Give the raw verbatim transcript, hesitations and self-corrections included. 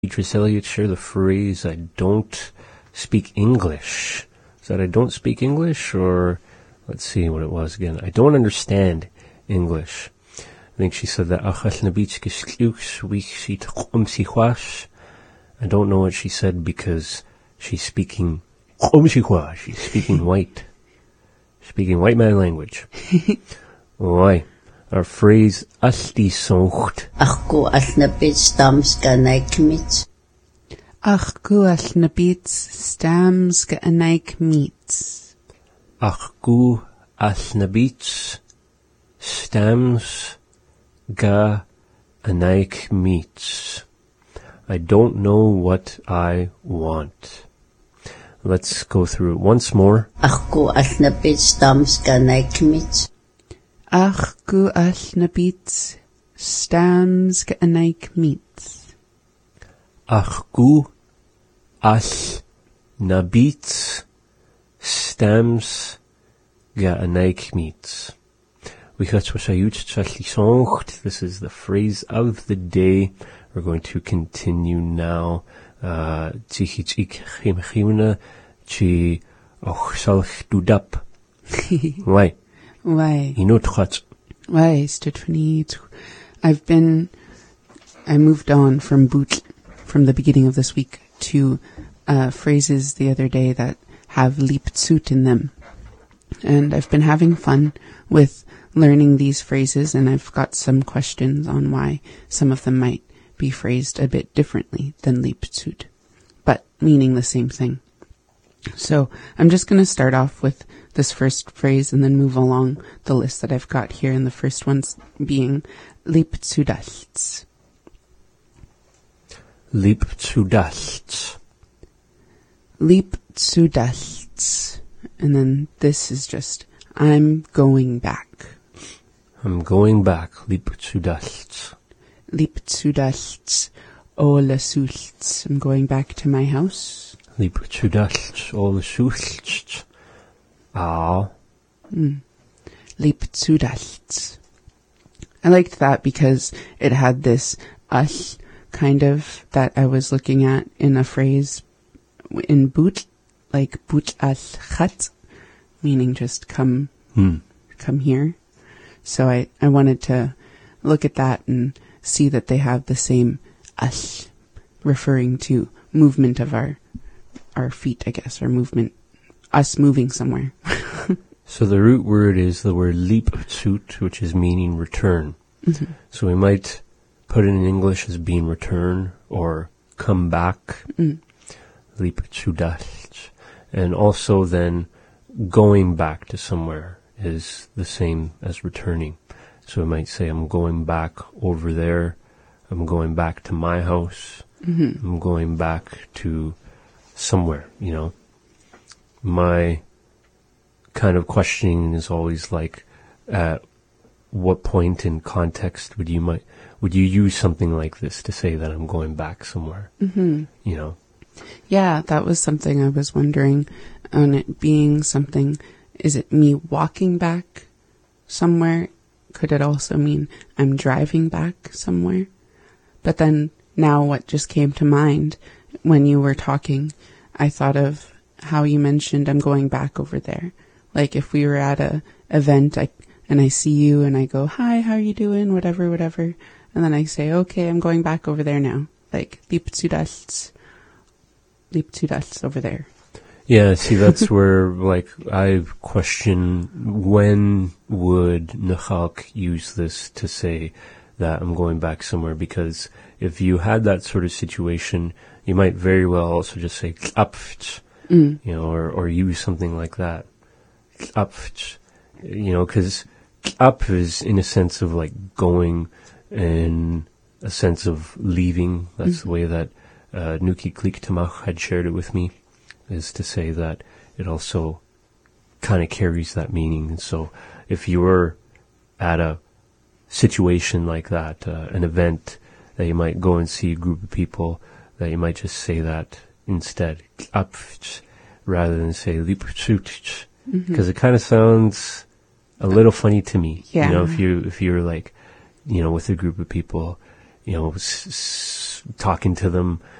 Beatrice Elliott share the phrase, I don't speak English. Is that I don't speak English, or let's see what it was again. I don't understand English. I think she said that. I don't know what she said because she's speaking she's speaking white. Speaking white man language. Why? Our phrase Asti soncht. Achku alnabit stams ganaikmits. Achku alnabit stams ganaikmits. Achku alnabit stams ganaikmits. I don't know what I want. Let's go through it once more. Achku alnabit stams ganaikmits. Achku alnabit stams ganaikmits. Achku alnabit stams ganaikmits. This is the phrase of the day. We're going to continue now. Uh, Why? Why? Inotrat. Why? I've been, I moved on from boot, from the beginning of this week to uh, phrases the other day that have lieptsut in them. And I've been having fun with learning these phrases, and I've got some questions on why some of them might be phrased a bit differently than lieptsut, but meaning the same thing. So I'm just going to start off with this first phrase and then move along the list that I've got here, and the first one's being lieptsudalts. Lieptsudalts. Lieptsudalts. And then this is just, I'm going back. I'm going back. Lieptsudalts. Lieptsudalts. Olasults. I'm going back to my house. Lieptsudalts. Olasults. Ah. Mm. Lieptsudalts. I liked that because it had this us kind of that I was looking at in a phrase in boot, like boot al khat, meaning just come, hmm. come here. So I, I wanted to look at that and see that they have the same us, referring to movement of our, our feet, I guess, or movement, us moving somewhere. So the root word is the word lieptsut, which is meaning return. Mm-hmm. So we might put it in English as being return or come back. Mm. Lieptsudalts. And also then going back to somewhere is the same as returning. So we might say, I'm going back over there. I'm going back to my house. Mm-hmm. I'm going back to somewhere, you know. My kind of questioning is always like, at what point in context would you might would you use something like this to say that I'm going back somewhere? Mm-hmm. You know? Yeah, that was something I was wondering on it being something. Is it me walking back somewhere? Could it also mean I'm driving back somewhere? But then now what just came to mind when you were talking, I thought of how you mentioned I'm going back over there. Like if we were at a event I, and I see you and I go, hi, how are you doing? Whatever, whatever. And then I say, okay, I'm going back over there now. Like lieptsudalts. Lieptsudalts over there. Yeah, see, that's where, like, I question when would Nachalk use this to say that I'm going back somewhere, because if you had that sort of situation, you might very well also just say k'apft, mm. you know, or, or use something like that. K'apft, you know, because k'ap is in a sense of like going and a sense of leaving. That's mm-hmm. the way that uh, Nuki Klik Tamach had shared it with me, is to say that it also kind of carries that meaning. And so if you were at a situation like that, uh, an event that you might go and see a group of people, that you might just say that instead, rather than say lieptsut, because it kind of sounds a little funny to me. Yeah. You know, if you if you're like, you know, with a group of people you know, s- s- talking to them